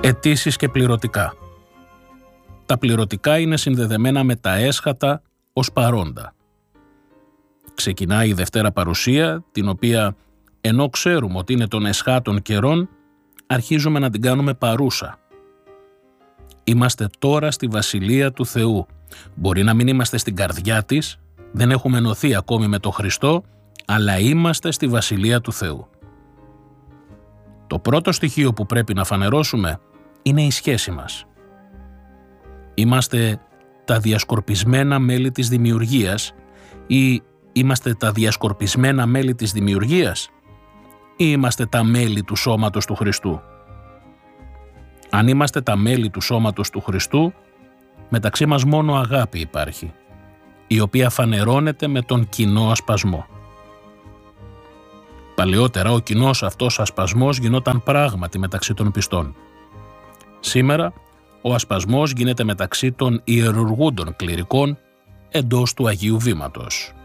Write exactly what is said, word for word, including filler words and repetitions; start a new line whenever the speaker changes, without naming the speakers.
Αιτήσεις και πληρωτικά. Τα πληρωτικά είναι συνδεδεμένα με τα έσχατα ως παρόντα. Ξεκινάει η Δευτέρα Παρουσία, την οποία ενώ ξέρουμε ότι είναι των εσχάτων καιρών, αρχίζουμε να την κάνουμε παρούσα. Είμαστε τώρα στη Βασιλεία του Θεού. Μπορεί να μην είμαστε στην καρδιά της, δεν έχουμε ενωθεί ακόμη με τον Χριστό, αλλά είμαστε στη Βασιλεία του Θεού. Το πρώτο στοιχείο που πρέπει να φανερώσουμε είναι η σχέση μας. Είμαστε τα διασκορπισμένα μέλη της δημιουργίας ή είμαστε τα διασκορπισμένα μέλη της δημιουργίας ή είμαστε τα μέλη του σώματος του Χριστού. Αν είμαστε τα μέλη του σώματος του Χριστού, μεταξύ μας μόνο αγάπη υπάρχει, η οποία φανερώνεται με τον κοινό ασπασμό. Παλαιότερα ο κοινός αυτός ασπασμός γινόταν πράγματι μεταξύ των πιστών. Σήμερα ο ασπασμός γίνεται μεταξύ των ιερουργούντων κληρικών εντός του Αγίου Βήματος.